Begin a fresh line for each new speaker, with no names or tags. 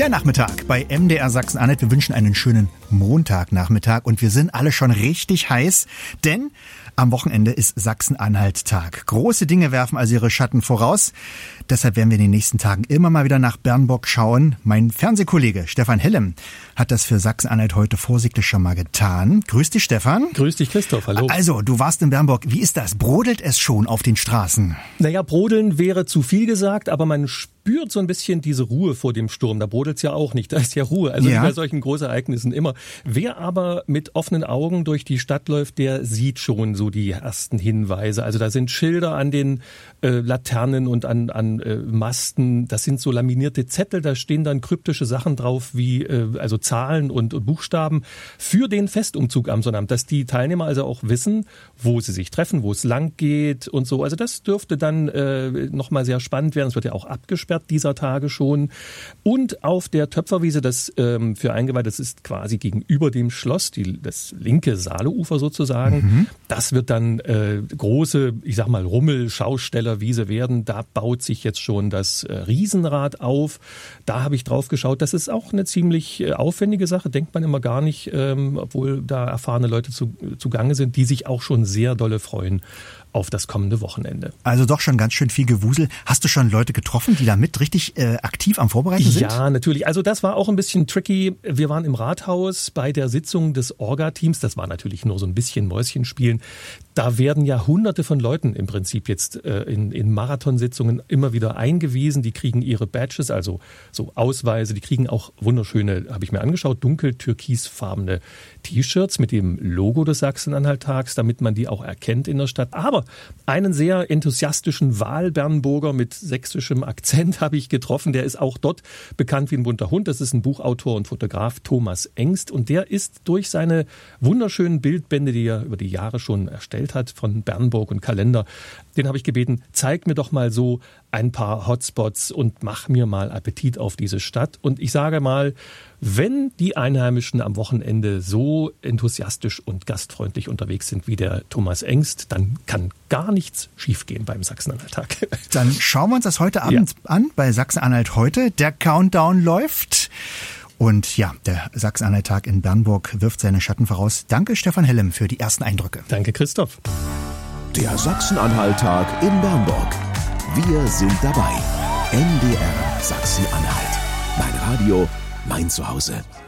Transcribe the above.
Der Nachmittag bei MDR Sachsen-Anhalt. Wir wünschen einen schönen Montagnachmittag und wir sind alle schon richtig heiß, denn am Wochenende ist Sachsen-Anhalt-Tag. Große Dinge werfen also ihre Schatten voraus. Deshalb werden wir in den nächsten Tagen immer mal wieder nach Bernburg schauen. Mein Fernsehkollege Stefan Hellem hat das für Sachsen-Anhalt heute vorsichtig schon mal getan. Grüß dich, Stefan.
Grüß dich, Christoph. Hallo.
Also, du warst in Bernburg. Wie ist das? Brodelt es schon auf den Straßen?
Naja, brodeln wäre zu viel gesagt, aber man spürt so ein bisschen diese Ruhe vor dem Sturm. Da brodelt's ja auch nicht. Da ist ja Ruhe. Also wie bei solchen Großereignissen immer. Wer aber mit offenen Augen durch die Stadt läuft, der sieht schon so die ersten Hinweise. Also da sind Schilder an den Laternen und an Masten. Das sind so laminierte Zettel. Da stehen dann kryptische Sachen drauf wie also Zahlen und Buchstaben für den Festumzug am Sonnabend. Dass die Teilnehmer also auch wissen, wo sie sich treffen, wo es lang geht und so. Also das dürfte dann nochmal sehr spannend werden. Es wird ja auch abgesperrt dieser Tage schon. Und auf der Töpferwiese, das für Eingeweihte, das ist quasi gegenüber dem Schloss, das linke Saaleufer sozusagen. Das wird dann große, ich sag mal, Rummel-Schaustellerwiese werden. Da baut sich jetzt schon das Riesenrad auf. Da habe ich drauf geschaut. Das ist auch eine ziemlich aufwendige Sache, denkt man immer gar nicht, obwohl da erfahrene Leute zugange sind, die sich auch schon sehr dolle freuen auf das kommende Wochenende.
Also doch schon ganz schön viel Gewusel. Hast du schon Leute getroffen, die da mit richtig aktiv am Vorbereiten sind?
Ja, natürlich. Also das war auch ein bisschen tricky. Wir waren im Rathaus bei der Sitzung des Orga-Teams. Das war natürlich nur so ein bisschen Mäuschenspielen. Da werden ja hunderte von Leuten im Prinzip jetzt in Marathonsitzungen immer wieder eingewiesen. Die kriegen ihre Badges, also so Ausweise. Die kriegen auch wunderschöne, habe ich mir angeschaut, dunkel-türkisfarbene T-Shirts mit dem Logo des Sachsen-Anhalt-Tags, damit man die auch erkennt in der Stadt. Aber einen sehr enthusiastischen Wahlbernburger mit sächsischem Akzent habe ich getroffen. Der ist auch dort bekannt wie ein bunter Hund. Das ist ein Buchautor und Fotograf, Thomas Engst. Und der ist durch seine wunderschönen Bildbände, die er über die Jahre schon erstellt hat, von Bernburg und Kalender, den habe ich gebeten, zeig mir doch mal so ein paar Hotspots und mach mir mal Appetit auf diese Stadt. Und ich sage mal, wenn die Einheimischen am Wochenende so enthusiastisch und gastfreundlich unterwegs sind wie der Thomas Engst, dann kann gar nichts schiefgehen beim Sachsen-Anhalt-Tag.
Dann schauen wir uns das heute Abend an bei Sachsen-Anhalt heute. Der Countdown läuft. Und ja, der Sachsen-Anhalt-Tag in Bernburg wirft seine Schatten voraus. Danke, Stefan Hellem, für die ersten Eindrücke.
Danke, Christoph.
Der Sachsen-Anhalt-Tag in Bernburg. Wir sind dabei. MDR Sachsen-Anhalt. Mein Radio, mein Zuhause.